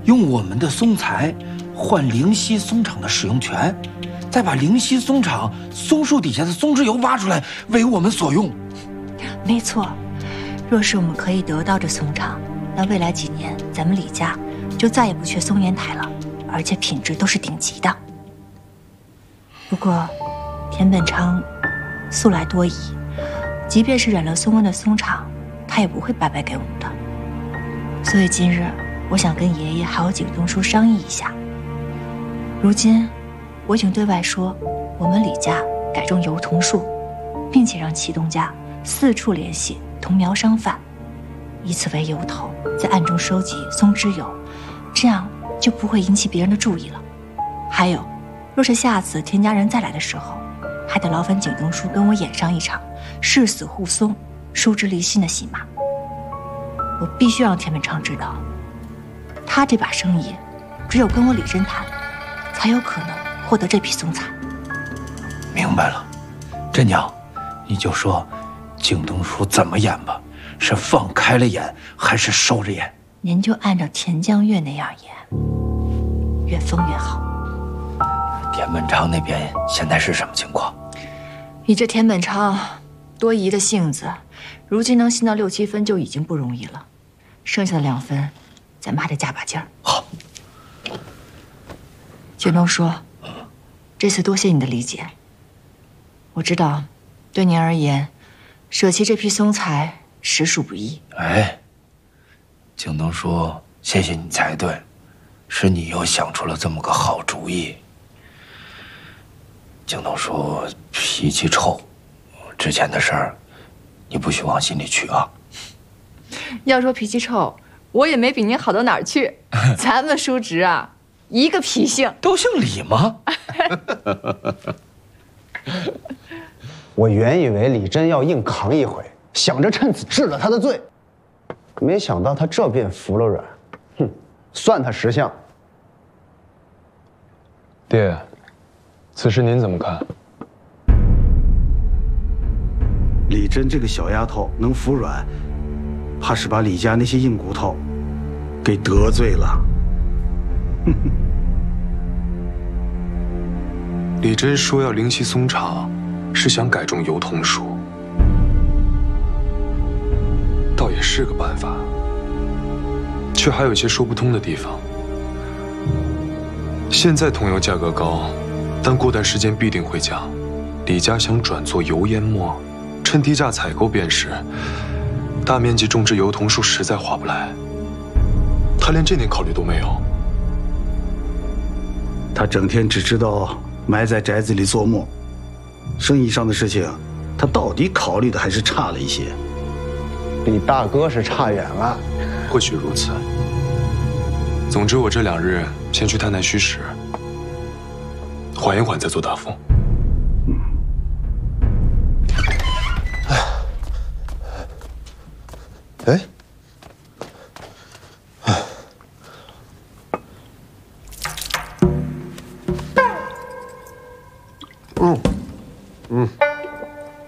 用我们的松材换灵溪松场的使用权，再把灵溪松场松树底下的松脂油挖出来为我们所用。 没错，若是我们可以得到这松场，那未来几年咱们李家就再也不缺松烟台了，而且品质都是顶级的。不过，田本昌素来多疑，即便是染了松纹的松场，他也不会白白给我们的。所以今日我想跟爷爷还有景东叔商议一下。如今我已经对外说，我们李家改种油桐树，并且让祁东家四处联系桐苗商贩，以此为由头，在暗中收集松脂油，这样就不会引起别人的注意了。还有，若是下次田家人再来的时候，还得劳烦景东叔跟我演上一场誓死护松、叔侄离心的戏码。我必须让田本昌知道，他这把生意只有跟我李真谈，才有可能获得这批松材。 明白了，真娘，你就说景东叔怎么演吧，是放开了演还是收着演？ 您就按照田江月那样演，越疯越好。 田本昌那边现在是什么情况？ 以这田本昌多疑的性子，如今能信到6、7分就已经不容易了，剩下的2分，咱们还得加把劲儿。 好。 景东叔，这次多谢你的理解。我知道，对您而言，舍弃这批松材实属不易。 哎，景东叔，谢谢你才对，是你又想出了这么个好主意。景东叔脾气臭，之前的事儿，你不许往心里去啊。 要说脾气臭，我也没比您好到哪儿去。咱们叔侄啊，一个脾性。 都姓李吗？ 我原以为李真要硬扛一回，想着趁此治了他的罪，没想到他这便服了软。哼，算他识相。 爹，此事您怎么看？ 李真这个小丫头能服软，怕是把李家那些硬骨头给得罪了。 李真说要灵溪松场，是想改种油桐树，倒也是个办法，却还有一些说不通的地方。现在桐油价格高，但过段时间必定会降。李家想转做油烟末，趁低价采购便是。大面积种植油桐树实在划不来，他连这点考虑都没有。 他整天只知道埋在宅子里做梦，生意上的事情，他到底考虑的还是差了一些。 比大哥是差远了。 或许如此。总之，我这2日先去探探虚实，缓一缓再做答复。 哎。